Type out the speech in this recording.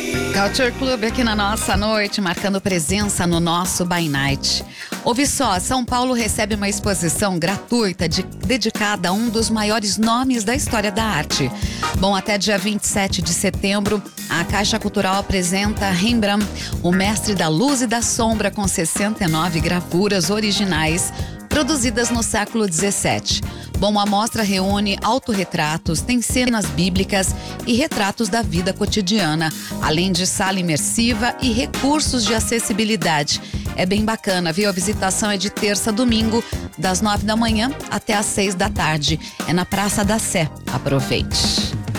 Culture Club aqui na nossa noite, marcando presença no nosso By Night. Ouve só, São Paulo recebe uma exposição gratuita dedicada a um dos maiores nomes da história da arte. Bom, até dia 27 de setembro, a Caixa Cultural apresenta Rembrandt, o mestre da luz e da sombra, com 69 gravuras originais produzidas no século XVII. Bom, a mostra reúne autorretratos, tem cenas bíblicas e retratos da vida cotidiana, além de sala imersiva e recursos de acessibilidade. É bem bacana, viu? A visitação é de terça a domingo, das 9 da manhã até às 6 da tarde. É na Praça da Sé. Aproveite.